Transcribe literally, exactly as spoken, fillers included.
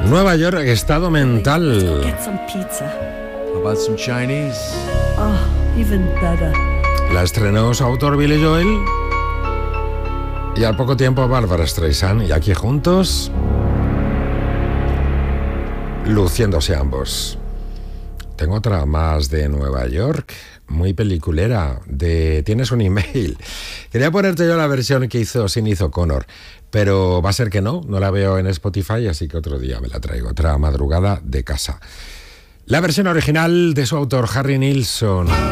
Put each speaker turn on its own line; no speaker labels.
Nueva York, estado mental.
Get some pizza.
How about some Chinese?
Oh, even better.
La estrenó su autor Billy Joel y al poco tiempo Barbra Streisand, y aquí juntos, luciéndose ambos. Tengo otra más de Nueva York, muy peliculera, de Tienes un email. Quería ponerte yo la versión que hizo Sinead O'Connor, pero va a ser que no, no la veo en Spotify, así que otro día me la traigo, otra madrugada de casa. La versión original de su autor Harry Nilsson.